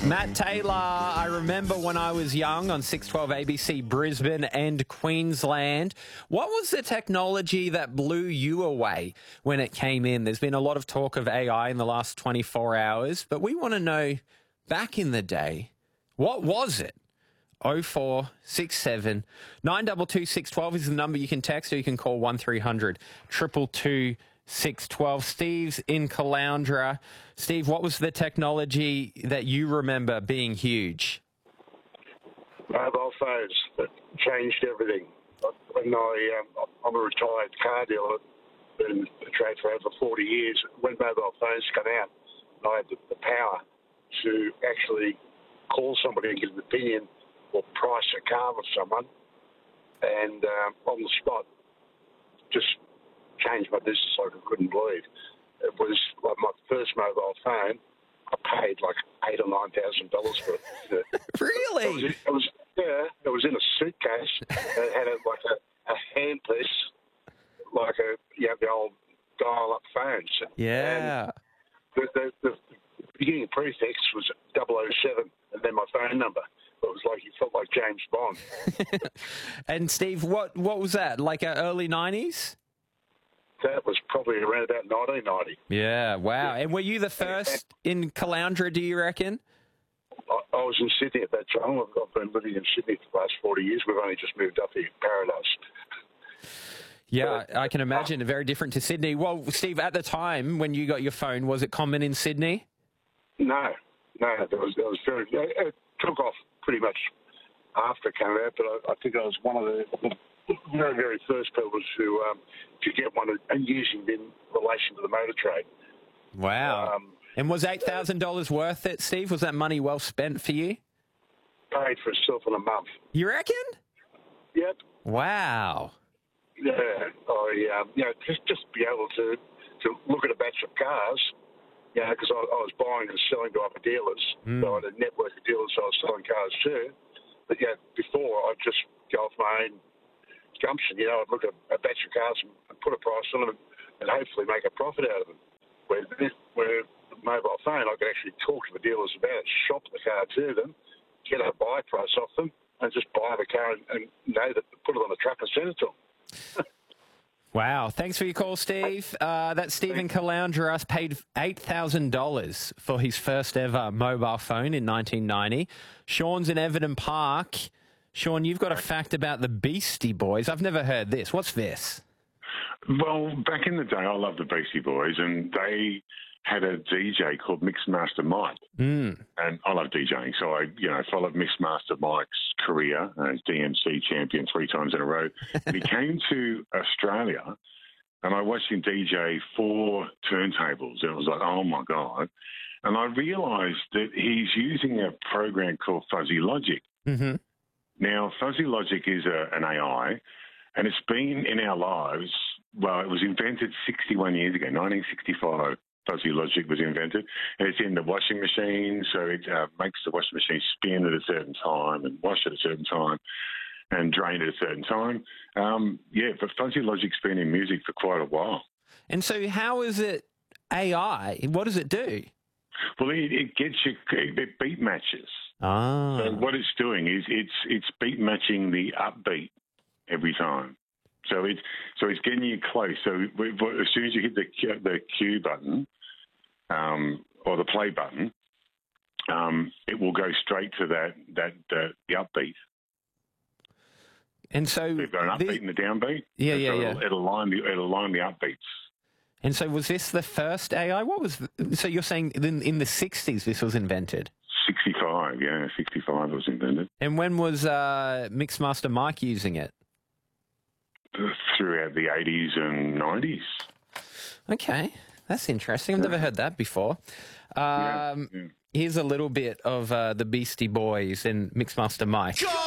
Matt Taylor, I remember when I was young on 612 ABC Brisbane and Queensland. What was the technology that blew you away when it came in? There's been a lot of talk of AI in the last 24 hours, but we want to know, back in the day, what was it? 0467 922 612 is the number you can text, or you can call 1300 222 612. Steve's in Caloundra. Steve, what was the technology that you remember being huge? Mobile phones that changed everything. When I'm a retired car dealer, been in the trade for over 40 years. When mobile phones come out, I had the power to actually call somebody and get an opinion or price a car with someone, and on the spot, just changed my business like I couldn't believe. It was like my first mobile phone. I paid like $8,000 or $9,000 for it. Really? It was in a suitcase. It had a handpiece, like the old dial-up phones. Yeah. And the beginning prefix was 007, and then my phone number. It was like you felt like James Bond. And Steve, what was that? Like early 90s? That was probably around about 1990. Yeah, wow. And were you the first in Caloundra, do you reckon? I was in Sydney at that time. I've been living in Sydney for the last 40 years. We've only just moved up here, Paradise. Yeah, I can imagine. Very different to Sydney. Well, Steve, at the time when you got your phone, was it common in Sydney? No. There was very. It took off pretty much after it came out, but I think I was one of the very, very first people to get one and using it in relation to the motor trade. Wow. And was $8,000 worth it, Steve? Was that money well spent for you? Paid for itself in a month. You reckon? Yep. Wow. Yeah. Just be able to look at a batch of cars, because I was buying and selling to other dealers. So I had a network of dealers I was selling cars to. But before I'd just go off my own gumption. I'd look at a batch of cars and put a price on them and hopefully make a profit out of them. Where the mobile phone, I could actually talk to the dealers about it, shop the car to them, get a buy price off them, and just buy the car and know that put it on the truck and send it to them. Wow. Thanks for your call, Steve. That's Stephen Caloundra. Paid $8,000 for his first ever mobile phone in 1990. Sean's in Everton Park. Sean, you've got a fact about the Beastie Boys. I've never heard this. What's this? Well, back in the day, I loved the Beastie Boys, and they had a DJ called Mixmaster Mike. And I love DJing, so I followed Mixmaster Mike's career as DMC champion 3 times in a row. And he came to Australia, and I watched him DJ 4 turntables, and it was like, oh, my God. And I realised that he's using a program called Fuzzy Logic. Mm-hmm. Now, Fuzzy Logic is an AI, and it's been in our lives. Well, it was invented 61 years ago, 1965. Fuzzy Logic was invented, and it's in the washing machine, so it makes the washing machine spin at a certain time and wash at a certain time and drain at a certain time. But Fuzzy Logic's been in music for quite a while. And so how is it AI? What does it do? Well, it gets you, it beat matches. Ah. So what it's doing is it's beat matching the upbeat every time. So it's getting you close. So as soon as you hit the cue button or the play button, it will go straight to the upbeat. And so you've got an upbeat and a downbeat. It'll line the upbeats. And so was this the first AI? So you're saying in the 60s this was invented? 65, 65 was invented. And when was Mixmaster Mike using it? Throughout the 80s and 90s. Okay, that's interesting. I've never heard that before. Here's a little bit of the Beastie Boys and Mixmaster Mike.